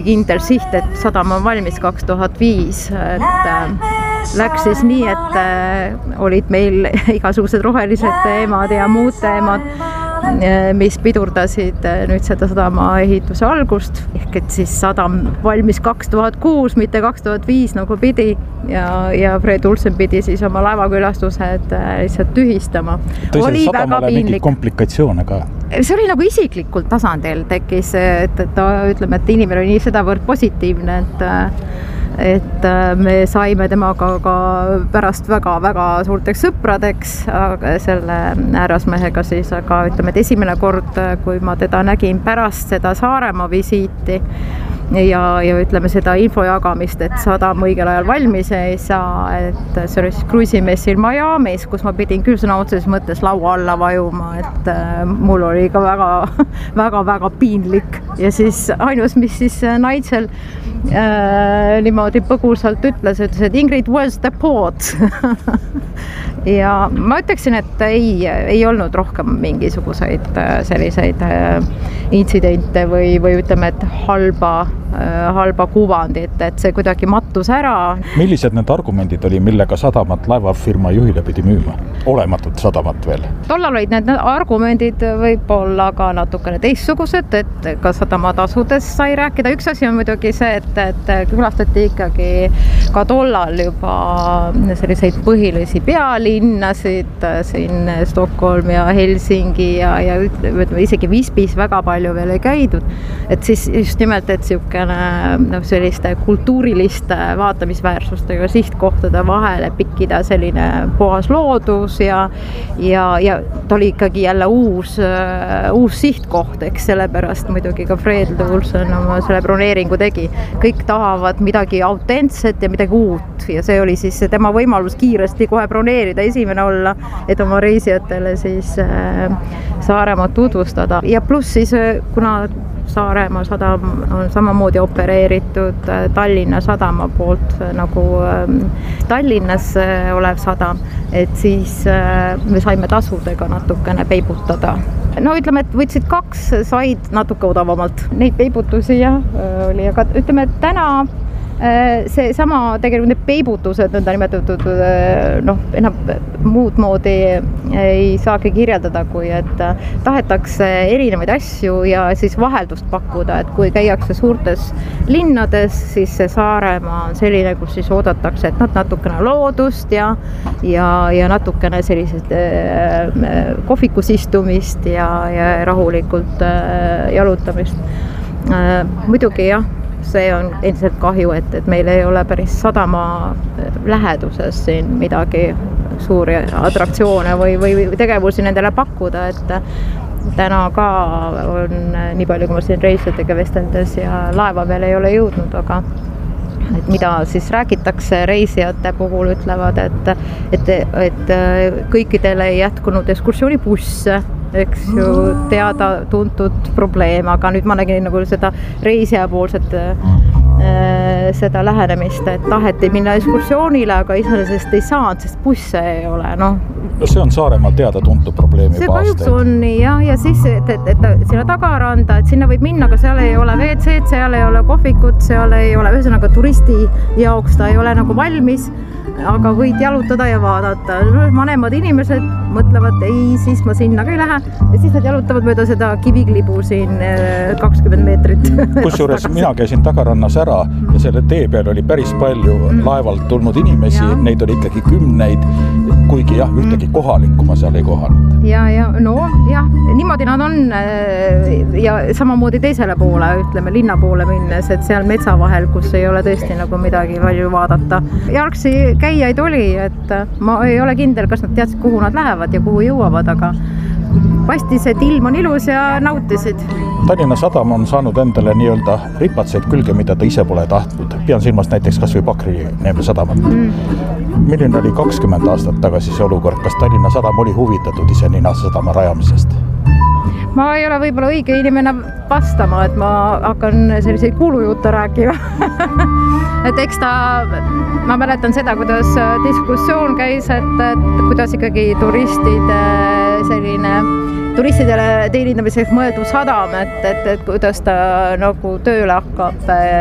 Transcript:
kindel siht, et sadam on valmis 2005, et läks siis nii, et olid meil igasugused rohelised teemad ja muud teemad, mis pidurdasid nüüd seda sadama ehituse algust. Ehk et siis sadam valmis 2006, mitte 2005 nagu pidi ja Fred Olsen pidi siis oma laevakülastused lihtsalt tühistama. Tõsi, sadamale mingi komplikatsioone ka? See oli nagu isiklikult tasandil tekkis, et ütleme, et inimene oli nii sedavõrd positiivne, et me saime temaga ka pärast väga-väga suurteks sõpradeks selle härrasmehega siis, aga ütleme, et esimene kord, kui ma teda nägin pärast seda Saaremaa visiiti ja ütleme seda info jagamist, et sadam õigel ajal valmis ei saa, et see oli siis kruiisimessil Miamis, kus ma pidin küll sõna otseses mõttes laua alla vajuma, et mul oli ka väga piinlik ja siis ainus, mis siis Nigel niimoodi põgusalt ütles, et Ingrid, where's the port? Ja ma ütleksin, et ei olnud rohkem mingisuguseid selliseid intsidente või ütleme, et halba kuvandit, et see kuidagi mattus ära. Millised need argumendid oli, millega sadamat laevafirma juhile pidi müüma? Olematut sadamat veel? Tollal olid need argumendid võib-olla ka natukene teistsugused, et ka sadamatasudes sai rääkida. Üks asi on muidugi see, et külastati ikkagi ka tollal juba selliseid põhilisi pealinnasid siin Stockholm ja Helsingi ja isegi Vispis väga palju veel ei käidud. Et siis just nimelt, et selliste kultuuriliste vaatamisväärsustega sihtkohtade vahele pikkida selline puhas loodus ja ta oli ikkagi jälle uus sihtkoht, eks sellepärast muidugi ka Fred Olsen oma selle broneeringu tegi. Kõik tahavad midagi autentset ja midagi uut ja see oli siis tema võimalus kiiresti kohe broneerida, esimene olla, et oma reisijatele siis Saaremaad tutvustada ja pluss siis kuna Saaremaa sadam on samamoodi opereeritud Tallinna sadama poolt nagu Tallinnas olev sadam, et siis me saime tasudega natukene peibutada. No ütleme, et võtsid 2, said natuke odavamalt. Neid peibutusi oli, aga ütleme, et täna see sama tegelikult need peibutused nõnda nimetatud enam muud moodi ei saagi kirjeldada, kui et tahetakse erinevaid asju ja siis vaheldust pakkuda, et kui käiakse suurtes linnades, siis see Saaremaa on selline, kus siis oodatakse, et natukene loodust ja natukene sellised kohvikus istumist ja rahulikult jalutamist. Muidugi jah, see on endiselt kahju, et meil ei ole päris sadama läheduses siin midagi suuri atraktsioone või tegevusi nendele pakkuda, et täna ka on nii palju, kui ma siin reisijatega vesteldes ja laeva veel ei ole jõudnud, aga et mida siis räägitakse reisijate puhul, ütlevad, et kõikidele ei jätkunud ekskursioonibusse, eks ju, teada tuntud probleem, aga nüüd ma nägin nagu seda reisija poolset seda lähenemist, et taheti minna ekskursioonile, aga iseenesest ei saanud, sest busse ei ole, No see on Saaremaal teada tuntud probleem juba aastaid. See kahjuks on nii, ja siis, et sinna tagaranda, et sinna võib minna, aga seal ei ole WC-d, seal ei ole kohvikut, seal ei ole, ühesõnaga turisti jaoks ta ei ole nagu valmis, aga võid jalutada ja vaadata. Vanemad inimesed mõtlevad, ei, siis ma sinna ka ei lähe ja siis nad jalutavad mööda seda kiviklibu siin 20 meetrit. Kusjuures mina käisin tagarannas ära ja selle tee peal oli päris palju laevalt tulnud inimesi, neid oli ikkagi 10, kuigi jah, ühtegi kohalikku ma seal ei kohanud. Niimoodi nad on ja samamoodi teisele poole, ütleme linna poole minnes, et seal metsa vahel, kus ei ole tõesti nagu midagi palju vaadata. Jalgsi käijaid oli, et ma ei ole kindel, kas nad teadsid, kuhu nad lähevad ja kuhu jõuavad, aga paistis, et ilm on ilus ja nautisid. Tallinna sadam on saanud endale nii-öelda ripatseid külge, mida ta ise pole tahtnud. Pean silmas näiteks kas või Pakri sadamat. Milline oli 20 aastat tagasi see olukord? Kas Tallinna sadam oli huvitatud ise Ninase sadama rajamisest? Ma ei ole võib-olla õige inimene vastama, et ma hakkan selliseid kuulujutte rääkima. Et eks ma mäletan seda, kuidas diskussioon käis, et kuidas ikkagi turistide selline turistidele teenindamiseks mõeldud sadam, et kuidas ta nagu tööle hakkab